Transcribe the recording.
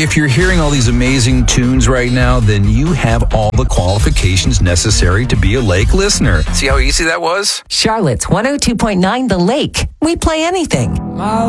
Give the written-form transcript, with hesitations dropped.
If you're hearing all these amazing tunes right now, then you have all the qualifications necessary to be a Lake listener. See how easy that was? Charlotte's 102.9 The Lake. We play anything. My